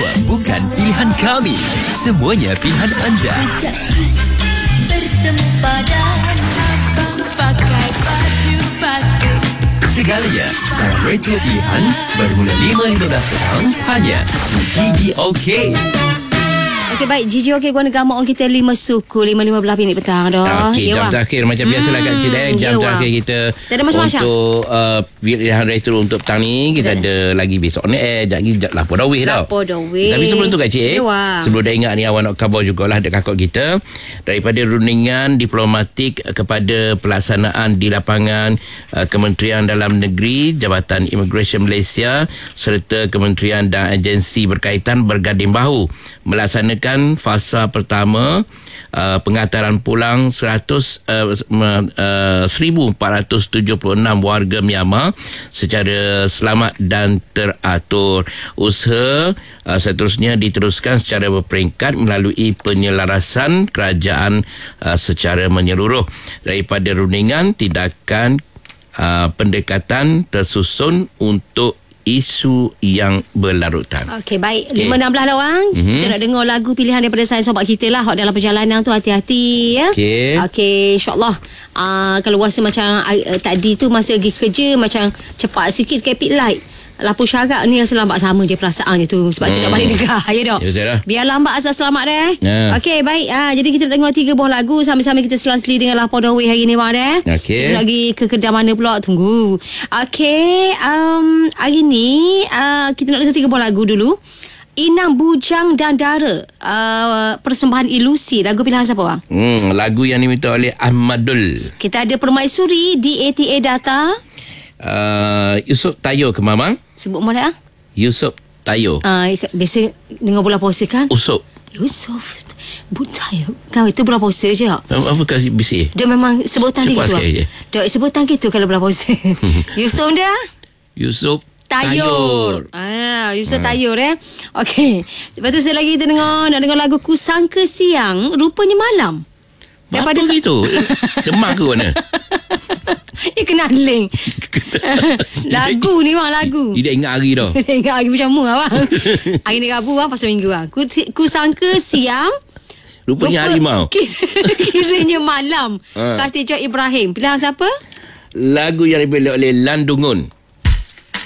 Semua bukan pilihan kami, semuanya pilihan anda. Sejak bertemu pada abang pakai baju batik. Segalanya dalam radio pilihan bermula 5.15 petang hanya di PGOK. Okey, baik. Gigi okey guna gambar orang kita 5 suku 5.15 minit petang dah. Okey, jam terakhir macam biasalah Kak Cik jam terakhir kita untuk pilihan retro untuk petang ni. Kita ada lagi besok ni lagi lapor dawih dah. Tapi sebelum tu Kak Cik, sebelum dah ingat ni awak nak khabar jugalah dekat kakak kita daripada rundingan diplomatik kepada pelaksanaan di lapangan Kementerian Dalam Negeri, Jabatan Imigresen Malaysia serta kementerian dan agensi berkaitan berganding bahu melaksanakan fasa pertama pengantaran pulang 1,476 warga Myanmar secara selamat dan teratur. Usaha seterusnya diteruskan secara berperingkat melalui penyelarasan kerajaan secara menyeluruh. Daripada rundingan tindakan pendekatan tersusun untuk isu yang berlarutan. Okey, baik. 5.16 dah orang. Kita nak dengar lagu pilihan daripada saya sobat kita lah. Dalam perjalanan tu hati-hati ya. Okey, insyaAllah. Kalau rasa macam tadi tu masa pergi kerja macam cepat sikit kepit light. Lampu syarat ni rasa lambat sama je perasaan je tu. Sebab tu nak balik negah. Ya dok. Biar lambat asal selamat deh. Okey, baik. Jadi kita nak dengar 3 buah lagu. Sambil-sambil kita selang-seli dengan lapor dawih hari ni deh. Kita nak pergi ke kedai mana pula. Tunggu. Okey, hari ni kita nak dengar 3 buah lagu dulu. Inang Bujang dan Dara, persembahan Ilusi. Lagu pilihan siapa bang? Lagu yang diminta oleh Ahmadul. Kita ada Permaisuri, DATA Data, Yusof Tayo ke Mamang? sebut mana Yusof Tayo. Biasa dengar bola puasa kan? Yusof Tayo. Kau itu bola puasa je. Apa kasih bisi? Dia memang sebutan dia gitu. Dia sebutan gitu kalau bola puasa. Yusof dia? Yusof Tayur. Yusof Tayur Okey. Lepas tu sekali lagi kita nak dengar lagu Kusangka Siang Rupanya Malam. Daripada apa gitu? Demam ke mana? Kena link. Lagu ni bang, lagu. Dia ingat hari dah. Dia ingat hari macam mu bang. Hari ni Rabu bang, pasal minggu bang. Kusangka siang Rupanya harimau. Kiranya malam. Kata Joy Ibrahim. Pilihan siapa? Lagu yang dipilih oleh Landungun.